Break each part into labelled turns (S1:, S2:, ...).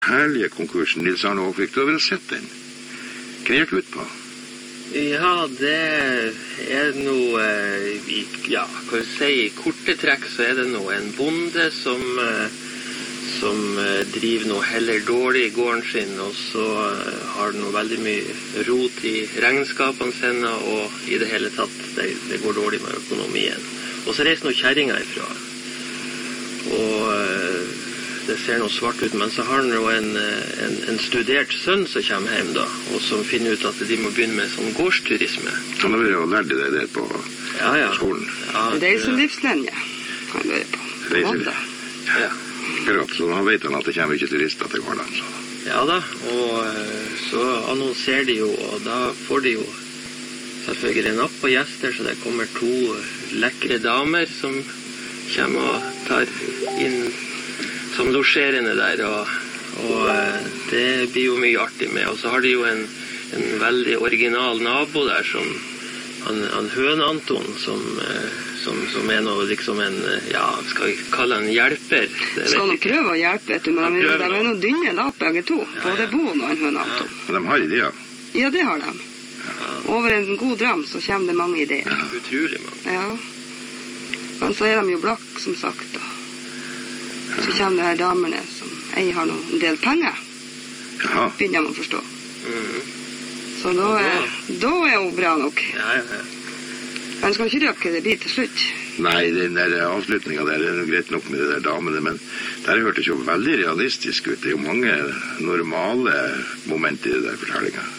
S1: Herlige konkursen, Nils Arne Aakvik, du har vel sett den? Hva gikk ut på?
S2: Ja, det noe, ja, hva jeg si, i korte trekk så det noe en bonde som driver noe heller dårlig i gården sin, og så har det noe veldig mye rot i regnskapene sine, og i det hele tatt, det går dårlig med økonomien. Og så reiser noen kjerringer ifra. Og det ser noe svart ut, men så har han jo en studert sønn som kommer hjem da, og som finner ut at de må begynne med sånn gårdsturisme.
S1: Han har jo lært det der på skolen.
S3: Ja, det så livslinje han lurer på.
S1: Ja. Akkurat, så han vet at det kommer ikke turister til gården. Så.
S2: Ja da, og så annonserer de jo, og da får de jo selvfølgelig napp på gjester, så det kommer 2 lekre damer som kommer og tar inn som losjerende der, og det blir jo mye artig med. Og så har de jo en veldig original nabo der, som han Høn-Anton, som noe liksom en, ja, skal vi kalle en hjelper.
S3: Skal han prøve å hjelpe, vet du, men de noe dynne lapp, begge to, både Boen og en Høn-Anton.
S1: Ja. De har ideer?
S3: Ja, det har de. Ja. Over en god dram så kommer det mange ideer.
S2: Ja, utrolig mange.
S3: Ja. Men så de jo blakk, som sagt, da. Så kommer det her damene som ei har en del penger.
S1: Ja.
S3: Begynner man å forstå. Så da hun bra nok.
S2: Ja.
S3: Men skal ikke røpe det blir til slutt.
S1: Nei, den der avslutningen der noe greit nok med de der damene, men der hørtes jo veldig realistisk ut. Det jo mange normale momenter i de der fortellingen.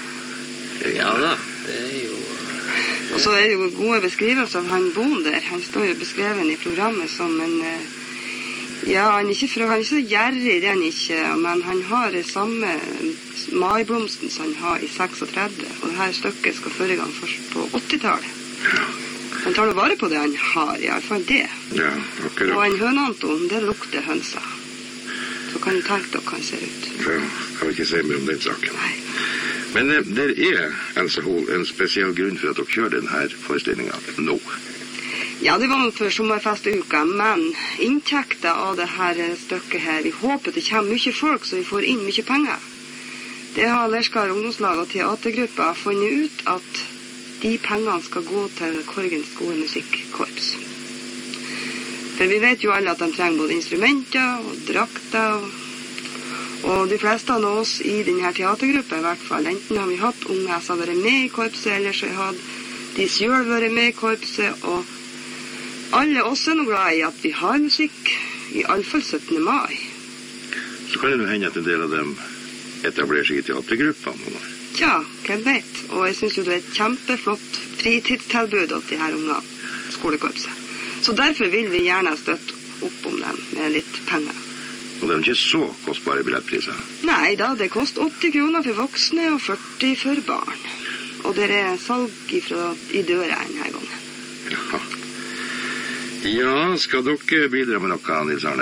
S2: Ja da, det jo...
S3: Og så det jo gode beskrivelser av han Boen der. Han står jo beskrevet i programmet som en... Ja, han ikke så gjerrig, det han ikke, men han har det samme maiblomsten som han har i 36, og det her stykket skal foregang først på 80-tallet. Han tar det vare på det han har, i alle fall det.
S1: Ja, akkurat.
S3: Og en Høn-Anton, det lukter hønsa. Så kan du tenke dere hva han ser ut.
S1: Ja, kan vi ikke si mer om den saken.
S3: Nei.
S1: Men det en spesiell grunn for at dere kjører denne forestillingen nå.
S3: Ja, det var noe for sommerfestuka, men inntekter av det her stykket her, vi håper det kommer mye folk, så vi får inn mye penger. Det har Lerskar ungdomslag og teatergruppa funnet ut at de pengene skal gå til Korgens gode musikkorps. For vi vet jo alle at de trenger både instrumenter og drakter, og de fleste av oss i denne teatergruppa i hvert fall, enten har vi hatt unge som har vært med i korpset, eller så har de selv vært med i korpset, og alle oss noe glad i at vi har musikk, i alle fall 17. mai.
S1: Så kan det jo hende at en del av dem etablerer seg i teatergruppene.
S3: Ja, hvem vet. Og jeg synes jo det et kjempeflott fritidstilbud til de her unge skolekorpset. Så derfor vil vi gjerne støtte opp om dem med litt penger.
S1: Og det ikke så kostbare billettpriser? Nei
S3: da, det koster 80 kroner for voksne og 40 for barn. Og det salg i døra denne gangen.
S1: Ja. Ja, skal dere bidra med noe, Nils Arne?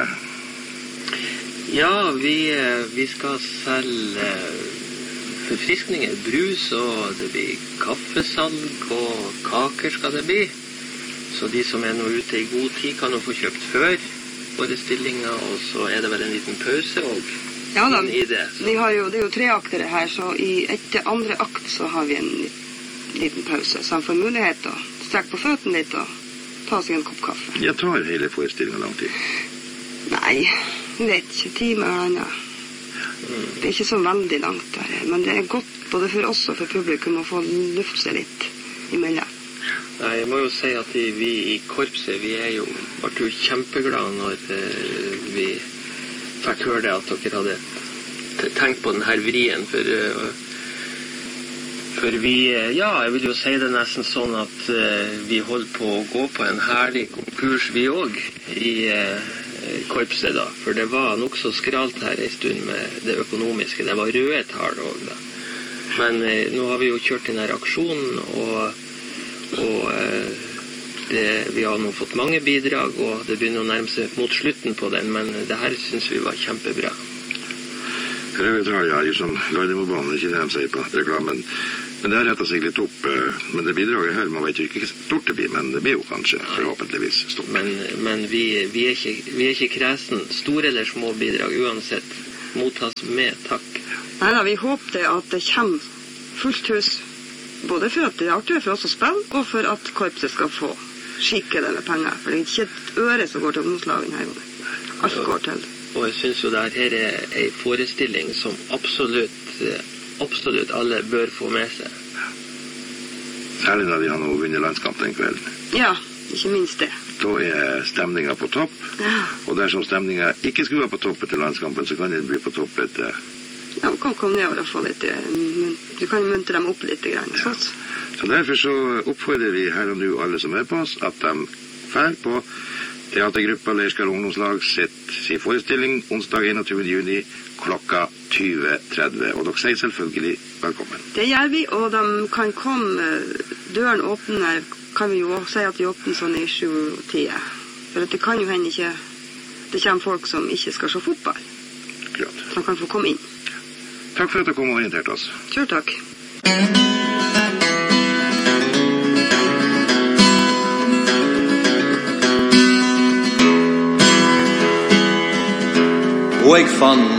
S2: Ja, vi skal selge forfriskninger, brus, og det blir kaffesalg, og kaker skal det bli. Så de som nå ute i god tid kan jo få kjøpt før forestillinger, og så det vel en liten pause også.
S3: Ja da, det er jo 3 aktere her, så etter andre akt så har vi en liten pause, så han får mulighet til å strekke på føttene litt og ta seg en kopp kaffe.
S1: Jeg tar hele forestillingen lang tid.
S3: Nei, jeg vet ikke, time eller annet. Det ikke så veldig langt der, men det godt både for oss og for publikum å få luft seg litt imellom.
S2: Nei, jeg må jo si at vi i korpset, vi ble jo kjempeglade når vi fikk høre det at dere hadde tenkt på denne vrien, for vi, ja, jeg vil jo si det nesten sånn at vi holder på å gå på en herlig konkurs vi også i korpset da, for det var nok så skralt her en stund med det økonomiske, det var røde tall også da. Men nå har vi jo kjørt denne aksjonen, og vi har nå fått mange bidrag, og det begynner å nærme seg mot slutten på den, men det her synes vi var kjempebra.
S1: Røde tall, ja, som Gardermobanen, ikke det de sier på reklamen. Men det har rettet seg litt opp, men det bidraget her, man vet jo ikke stort det blir, men det blir jo kanskje forhåpentligvis stort.
S2: Men vi er ikke kresen, store eller små bidrag uansett. mottas med takk?
S3: Nei da, vi håper at det kommer fullt hus. Både for at det er artig for oss å spille, og for at korpset skal få skikkelig med penger. For det er ikke et øre som går til ungdomslagen her. Alt går til.
S2: Og jeg synes jo det her er en forestilling som absolutt alle bør få med seg.
S1: Særlig når vi har nå vunnet landskamp den kvelden.
S3: Ja, ikke minst det.
S1: Da er stemningen på topp.
S3: Ja.
S1: Og dersom stemningen ikke skulle være på topp etter landskampen, så kan det bli på topp etter...
S3: Ja, vi kan komme ned og få litt... Du kan muntre dem opp litt. Sånn.
S1: Så derfor så oppfordrer vi her og nå alle som er på oss, at de fer på Teatergruppa Leirskar ungdomslag sin forestilling onsdag 21. juni klokka 20:30. Og dere sier selvfølgelig velkommen.
S3: Det gjør vi, og de kan komme... Døren åpner, kan vi jo også si at vi åpner sånn i 7-10. For det kan jo hende ikke... Det kommer folk som ikke skal se fotball.
S1: Klart.
S3: Så de kan få komme inn.
S1: Takk for at dere kom og orienterte oss.
S3: Kjør takk.
S4: Og jeg fant